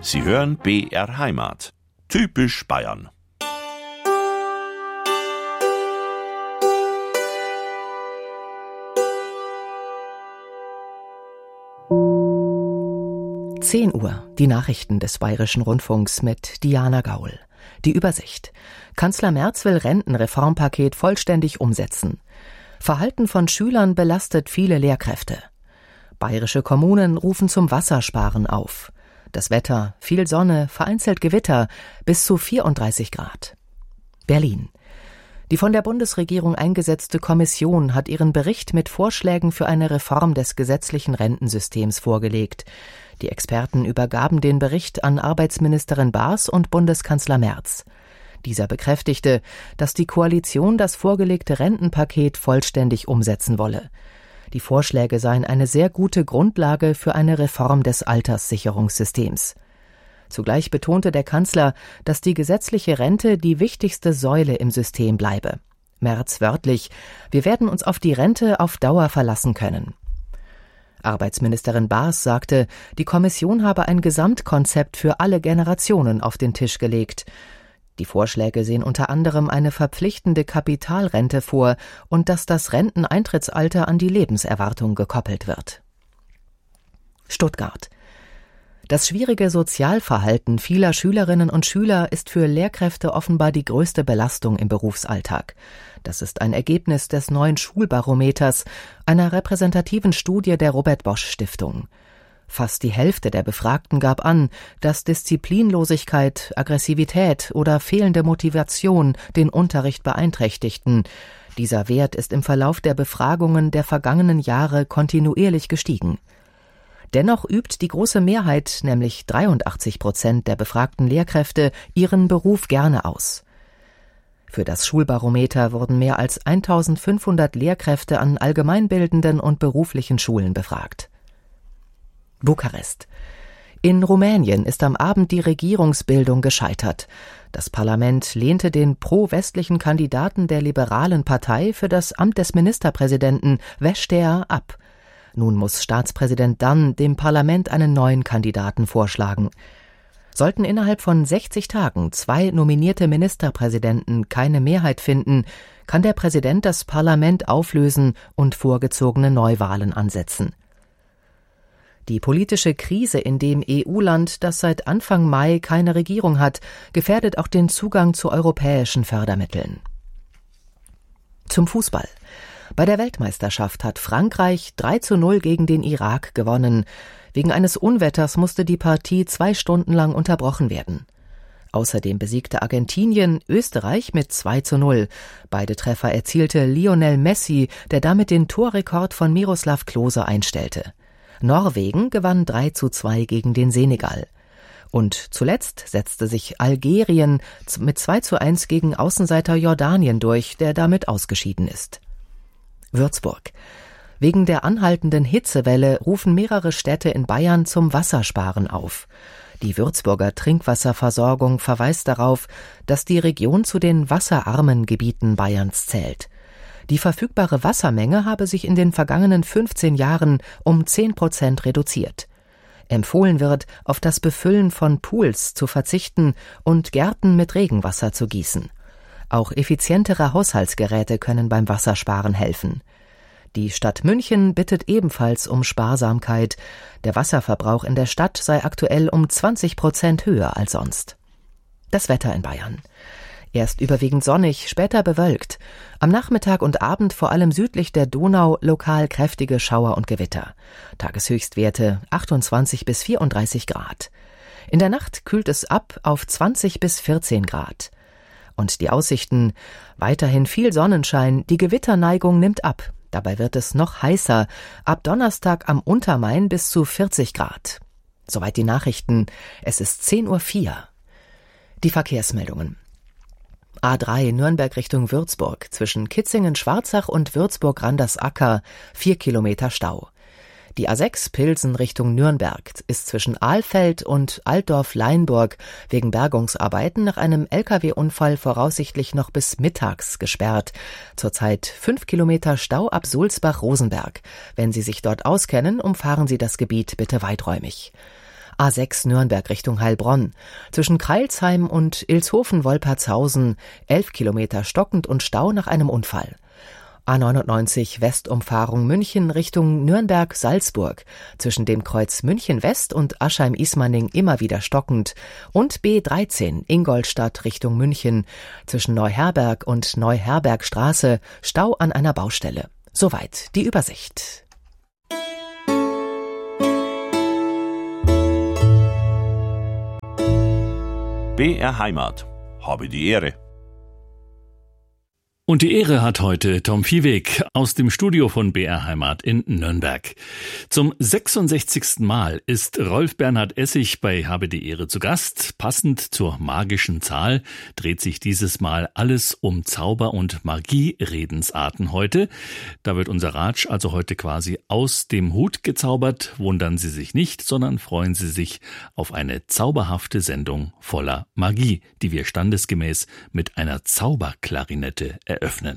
Sie hören BR Heimat. Typisch Bayern. Uhr, die Nachrichten des Bayerischen Rundfunks mit Diana Gaul. Die Übersicht. Kanzler Merz will Rentenreformpaket vollständig umsetzen. Verhalten von Schülern belastet viele Lehrkräfte. Bayerische Kommunen rufen zum Wassersparen auf. Das Wetter, viel Sonne, vereinzelt Gewitter, bis zu 34 Grad. Berlin. Die von der Bundesregierung eingesetzte Kommission hat ihren Bericht mit Vorschlägen für eine Reform des gesetzlichen Rentensystems vorgelegt. Die Experten übergaben den Bericht an Arbeitsministerin Baas und Bundeskanzler Merz. Dieser bekräftigte, dass die Koalition das vorgelegte Rentenpaket vollständig umsetzen wolle. Die Vorschläge seien eine sehr gute Grundlage für eine Reform des Alterssicherungssystems. Zugleich betonte der Kanzler, dass die gesetzliche Rente die wichtigste Säule im System bleibe. Merz wörtlich: Wir werden uns auf die Rente auf Dauer verlassen können. Arbeitsministerin Baas sagte, die Kommission habe ein Gesamtkonzept für alle Generationen auf den Tisch gelegt. Die Vorschläge sehen unter anderem eine verpflichtende Kapitalrente vor und dass das Renteneintrittsalter an die Lebenserwartung gekoppelt wird. Stuttgart. Das schwierige Sozialverhalten vieler Schülerinnen und Schüler ist für Lehrkräfte offenbar die größte Belastung im Berufsalltag. Das ist ein Ergebnis des neuen Schulbarometers, einer repräsentativen Studie der Robert-Bosch-Stiftung. Fast die Hälfte der Befragten gab an, dass Disziplinlosigkeit, Aggressivität oder fehlende Motivation den Unterricht beeinträchtigten. Dieser Wert ist im Verlauf der Befragungen der vergangenen Jahre kontinuierlich gestiegen. Dennoch übt die große Mehrheit, nämlich 83% der befragten Lehrkräfte, ihren Beruf gerne aus. Für das Schulbarometer wurden mehr als 1500 Lehrkräfte an allgemeinbildenden und beruflichen Schulen befragt. Bukarest. In Rumänien ist am Abend die Regierungsbildung gescheitert. Das Parlament lehnte den pro-westlichen Kandidaten der liberalen Partei für das Amt des Ministerpräsidenten Vestea ab. Nun muss Staatspräsident Dan dem Parlament einen neuen Kandidaten vorschlagen. Sollten innerhalb von 60 Tagen 2 nominierte Ministerpräsidenten keine Mehrheit finden, kann der Präsident das Parlament auflösen und vorgezogene Neuwahlen ansetzen. Die politische Krise in dem EU-Land, das seit Anfang Mai keine Regierung hat, gefährdet auch den Zugang zu europäischen Fördermitteln. Zum Fußball. Bei der Weltmeisterschaft hat Frankreich 3:0 gegen den Irak gewonnen. Wegen eines Unwetters musste die Partie 2 Stunden lang unterbrochen werden. Außerdem besiegte Argentinien Österreich mit 2:0. Beide Treffer erzielte Lionel Messi, der damit den Torrekord von Miroslav Klose einstellte. Norwegen gewann 3:2 gegen den Senegal. Und zuletzt setzte sich Algerien mit 2:1 gegen Außenseiter Jordanien durch, der damit ausgeschieden ist. Würzburg. Wegen der anhaltenden Hitzewelle rufen mehrere Städte in Bayern zum Wassersparen auf. Die Würzburger Trinkwasserversorgung verweist darauf, dass die Region zu den wasserarmen Gebieten Bayerns zählt. Die verfügbare Wassermenge habe sich in den vergangenen 15 Jahren um 10% reduziert. Empfohlen wird, auf das Befüllen von Pools zu verzichten und Gärten mit Regenwasser zu gießen. Auch effizientere Haushaltsgeräte können beim Wassersparen helfen. Die Stadt München bittet ebenfalls um Sparsamkeit. Der Wasserverbrauch in der Stadt sei aktuell um 20% höher als sonst. Das Wetter in Bayern. Erst überwiegend sonnig, später bewölkt. Am Nachmittag und Abend vor allem südlich der Donau lokal kräftige Schauer und Gewitter. Tageshöchstwerte 28 bis 34 Grad. In der Nacht kühlt es ab auf 20 bis 14 Grad. Und die Aussichten: weiterhin viel Sonnenschein, die Gewitterneigung nimmt ab. Dabei wird es noch heißer, ab Donnerstag am Untermain bis zu 40 Grad. Soweit die Nachrichten. Es ist 10:04 Uhr. Die Verkehrsmeldungen. A3 Nürnberg Richtung Würzburg, zwischen Kitzingen-Schwarzach und Würzburg-Randersacker 4 Kilometer Stau. Die A6 Pilsen Richtung Nürnberg ist zwischen Ahlfeld und Altdorf-Leinburg wegen Bergungsarbeiten nach einem Lkw-Unfall voraussichtlich noch bis mittags gesperrt. Zurzeit 5 Kilometer Stau ab Sulzbach-Rosenberg. Wenn Sie sich dort auskennen, umfahren Sie das Gebiet bitte weiträumig. A6 Nürnberg Richtung Heilbronn. Zwischen Crailsheim und Ilshofen-Wolpertshausen 11 Kilometer stockend und Stau nach einem Unfall. A99 Westumfahrung München Richtung Nürnberg-Salzburg. Zwischen dem Kreuz München West und Aschheim-Ismaning immer wieder stockend. Und B13 Ingolstadt Richtung München. Zwischen Neuherberg und Neuherbergstraße Stau an einer Baustelle. Soweit die Übersicht. BR Heimat. Habe die Ehre. Und die Ehre hat heute Tom Viehweg aus dem Studio von BR Heimat in Nürnberg. Zum 66. Mal ist Rolf Bernhard Essig bei Habe die Ehre zu Gast. Passend zur magischen Zahl dreht sich dieses Mal alles um Zauber- und Magie-Redensarten heute. Da wird unser Ratsch also heute quasi aus dem Hut gezaubert. Wundern Sie sich nicht, sondern freuen Sie sich auf eine zauberhafte Sendung voller Magie, die wir standesgemäß mit einer Zauberklarinette eröffnen.